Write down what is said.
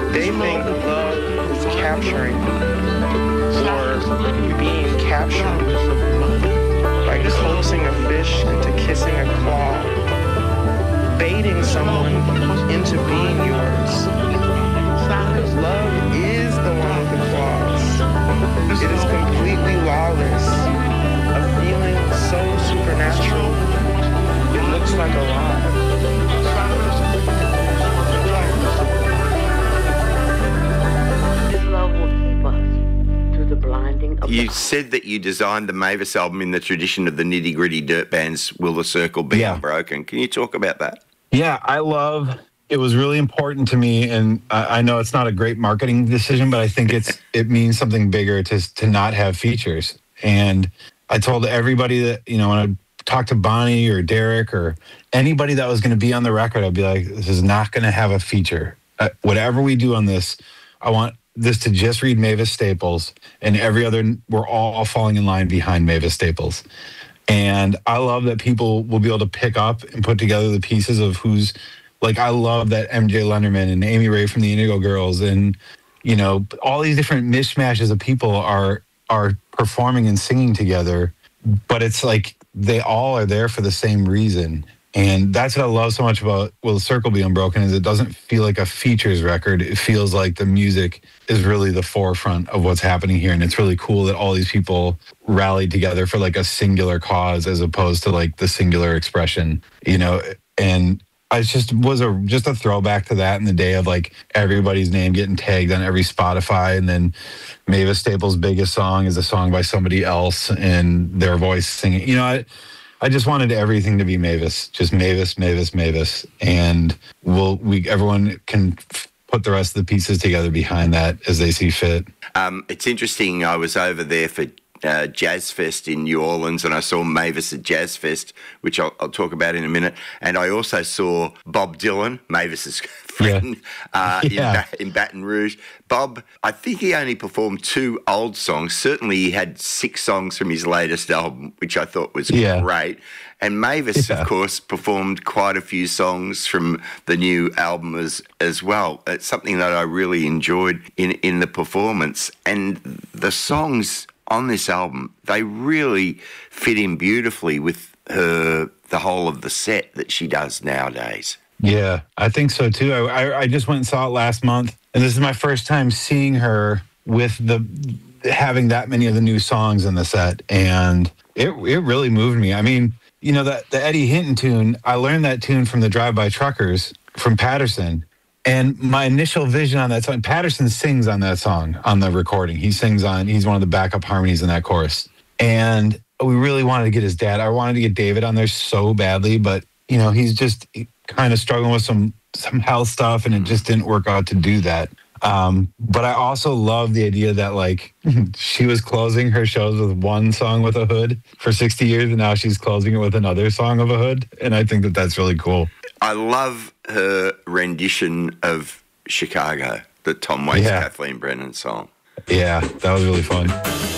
They think love is capturing or being captured by coaxing a fish into kissing a claw, baiting someone into being yours. Love is the one with the claws. It is completely lawless, a feeling so supernatural, it looks like a lie. You said that you designed the Mavis album in the tradition of the Nitty Gritty Dirt Band's Will the Circle Be Unbroken. Can you talk about that? Yeah, it was really important to me, and I know it's not a great marketing decision, but I think it means something bigger to not have features. And I told everybody that, when I talked to Bonnie or Derek or anybody that was going to be on the record, I'd be like, this is not going to have a feature. Whatever we do on this, I want this to just read Mavis Staples, and we're all falling in line behind Mavis Staples. And I love that people will be able to pick up and put together the pieces of who's, like, I love that MJ Lenderman and Amy Ray from the Indigo Girls and, all these different mishmashes of people are performing and singing together, but it's like they all are there for the same reason. And that's what I love so much about Will the Circle Be Unbroken is it doesn't feel like a features record. It feels like the music is really the forefront of what's happening here. And it's really cool that all these people rallied together for like a singular cause as opposed to like the singular expression, and I just was just a throwback to that in the day of like everybody's name getting tagged on every Spotify. And then Mavis Staples' biggest song is a song by somebody else and their voice singing, I just wanted everything to be Mavis, just Mavis, Mavis, Mavis. And everyone can put the rest of the pieces together behind that as they see fit. It's interesting. I was over there for Jazz Fest in New Orleans, and I saw Mavis at Jazz Fest, which I'll talk about in a minute. And I also saw Bob Dylan, Mavis's friend, in Baton Rouge. Bob, I think he only performed 2 old songs. Certainly he had 6 songs from his latest album, which I thought was great. And Mavis, of course, performed quite a few songs from the new album as well. It's something that I really enjoyed in the performance. And the songs on this album, they really fit in beautifully with the whole of the set that she does nowadays. Yeah, I think so too. I just went and saw it last month, and this is my first time seeing her with having that many of the new songs in the set, and it really moved me. I mean, the Eddie Hinton tune, I learned that tune from the Drive-By Truckers from Patterson. And my initial vision on that song, Patterson sings on that song on the recording. He's one of the backup harmonies in that chorus. And we really wanted to get his dad. I wanted to get David on there so badly, but he's just kind of struggling with some health stuff, and it just didn't work out to do that. But I also love the idea that like she was closing her shows with one song with a hood for 60 years, and now she's closing it with another song of a hood. And I think that that's really cool. I love her rendition of Chicago, the Tom Waits, Kathleen Brennan song. Yeah, that was really fun.